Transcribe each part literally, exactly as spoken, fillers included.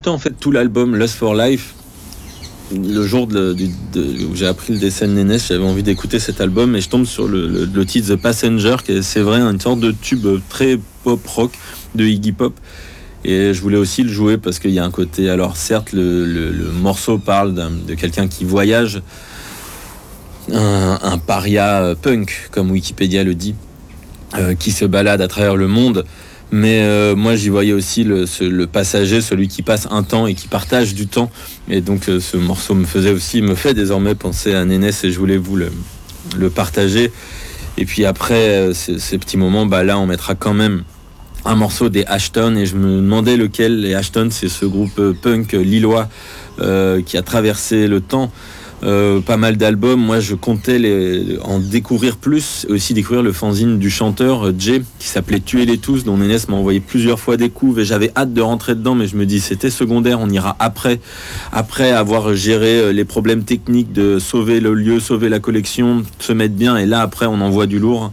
En fait, tout l'album Lust for Life, le jour de, de, de, où j'ai appris le décès de Nénès, j'avais envie d'écouter cet album et je tombe sur le, le, le titre The Passenger, qui est, c'est vrai, une sorte de tube très pop-rock de Iggy Pop. Et je voulais aussi le jouer parce qu'il y a un côté... Alors certes, le, le, le morceau parle de quelqu'un qui voyage, un, un paria punk, comme Wikipédia le dit, euh, qui se balade à travers le monde. Mais euh, moi, j'y voyais aussi le, ce, le passager, celui qui passe un temps et qui partage du temps. Et donc, euh, ce morceau me faisait aussi, me fait désormais penser à Nénès et je voulais vous le, le partager. Et puis après, euh, ces, ces petits moments, bah là, on mettra quand même un morceau des Ashton. Et je me demandais lequel. Les Ashton, c'est ce groupe punk lillois euh, qui a traversé le temps. Euh, pas mal d'albums. Moi, je comptais les, en découvrir plus, et aussi découvrir le fanzine du chanteur Jay, qui s'appelait Tuez-les tous, dont Nénès m'a envoyé plusieurs fois des couves, et j'avais hâte de rentrer dedans, mais je me dis c'était secondaire, on ira après, après avoir géré les problèmes techniques de sauver le lieu, sauver la collection, se mettre bien, et là après on envoie du lourd.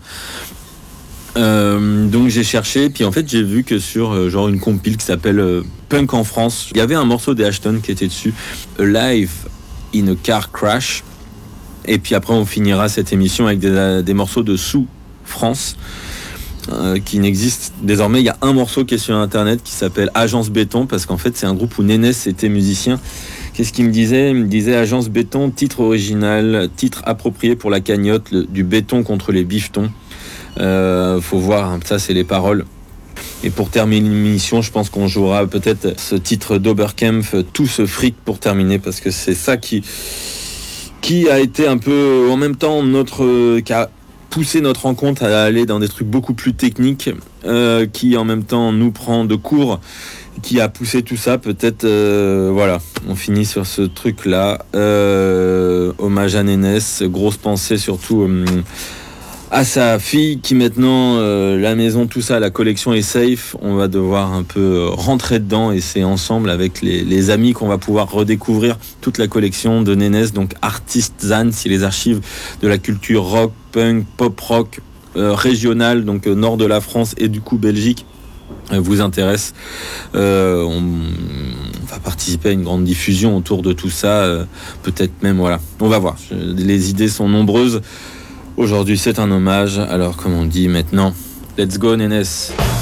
Euh, donc j'ai cherché, puis en fait j'ai vu que sur euh, genre une compile qui s'appelle euh, Punk en France, il y avait un morceau des Ashton qui était dessus, Alive in a Car Crash. Et puis après on finira cette émission avec des, des morceaux de Sous France euh, qui n'existent désormais. Il y a un morceau qui est sur internet qui s'appelle Agence Béton, parce qu'en fait c'est un groupe où Nénès était musicien. Qu'est-ce qu'il me disait? Il me disait Agence Béton, titre original, titre approprié pour la cagnotte, le, du béton contre les bifetons. Euh, faut voir, ça c'est les paroles. Et pour terminer l'émission, je pense qu'on jouera peut-être ce titre d'Oberkampf, Tout ce fric, pour terminer, parce que c'est ça qui, qui a été un peu, en même temps, notre, qui a poussé notre rencontre à aller dans des trucs beaucoup plus techniques, euh, qui en même temps nous prend de court, qui a poussé tout ça. Peut-être, euh, voilà, on finit sur ce truc-là. Euh, hommage à Nénès, grosse pensée surtout... Euh, à sa fille qui maintenant, euh, la maison, tout ça, la collection est safe. On va devoir un peu rentrer dedans et c'est ensemble avec les, les amis qu'on va pouvoir redécouvrir toute la collection de Nénès, donc Artistzan, si les archives de la culture rock, punk, pop rock euh, régionale, donc euh, nord de la France et du coup Belgique, euh, vous intéressent. Euh, on, on va participer à une grande diffusion autour de tout ça, euh, peut-être même, voilà, on va voir. Je, les idées sont nombreuses. Aujourd'hui, c'est un hommage. Alors, comme on dit maintenant, let's go, Nénès.